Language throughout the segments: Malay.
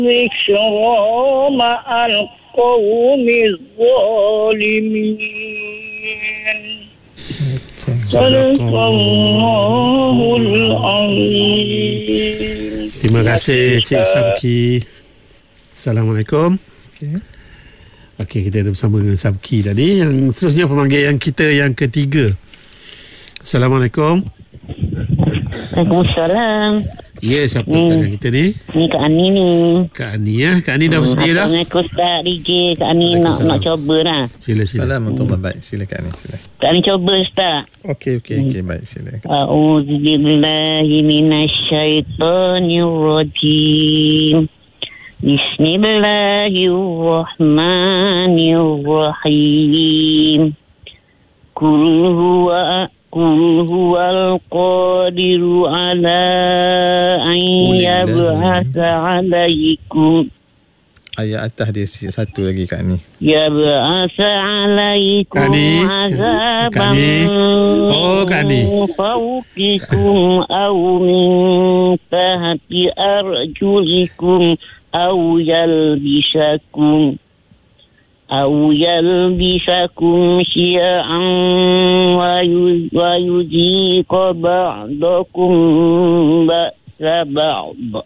ذكرى مع القوم الظالمين. صدق Allahul Azim. Terima kasih Cik Sabki. Assalamualaikum. Okey, kita ada bersama dengan Sabki tadi. Yang seterusnya pemanggil yang kita yang ketiga. Assalamualaikum. Waalaikumsalam. Ya, siapa tanya kita ni? Ni Kak Ani ni. Kak Ani ya. Kak Ani dah bersedia dah? Assalamualaikum Ustaz DJ. Kak Ani nak coba lah. Sila. Assalamualaikum. Baik, sila Kak Ani. Sila. Kak Ani coba Ustaz. Okey, baik, sila. A'udzubillahi minasyaitonirrajim. Bismillahirrahmanirrahim. Qul huwal qadiru ala an yab'atha alaikum. Ayat atas dia satu lagi Kak Ni. Yab'atha alaikum azaban min fawqikum aw min tahti arjulikum aw yalbisakum syi'an wa yuziqa ba'dakum ba'sa ba'd.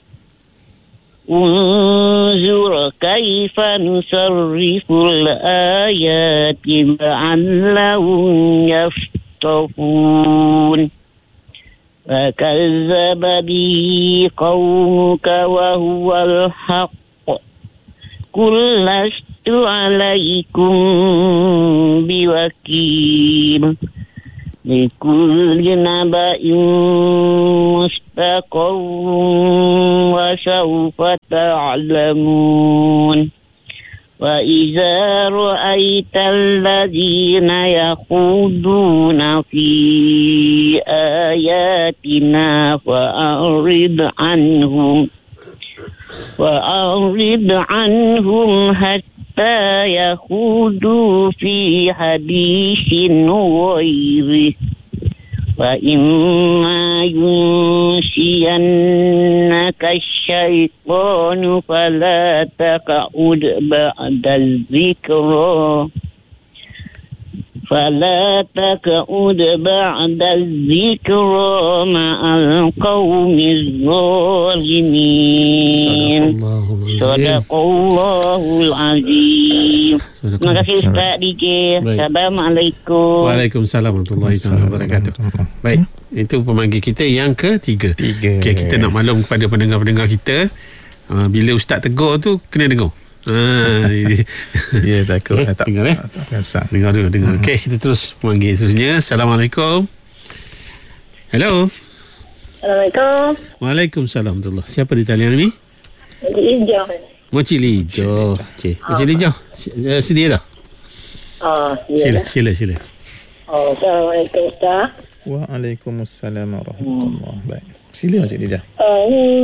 Unzur kaifa nusarriful ayati la'allahum yaftahun. Fakazzaba bihi qaumuka wa huwal haqq. Qul lastu alaikum biwakil. Likulli naba'in mustaqarrun wa sawfa ta'lamun. Wa idza ra'aital ladzina yakhuduna fi ayatina fa'rid anhum hatta yakhudu fi hadithin ghairih. Wa imma yunsiyannaka asy-syaitanu fala taq'ud ba'da dzikra ma'al qaumiz zalimin. Sadaqallahul Azim. Terima kasih Ustaz DJ. Assalamualaikum. Waalaikumsalam warahmatullahi wabarakatuh. Baik, itu pemanggil kita yang ketiga. Okay, kita nak maklum kepada pendengar-pendengar kita, bila Ustaz tegur tu kena dengar. Ya, takut tak dengar dengar dulu. Okey, kita terus panggil seterusnya. Assalamualaikum. Hello. Assalamualaikum. Waalaikumsalam warahmatullahi. Siapa di talian ni? Moci Lijo. Okey, Moci Lijo. Sedia dah? Sila. Assalamualaikum Ustaz. Waalaikumsalam warahmatullahi. Baik. Sila Moci Lijo. Ni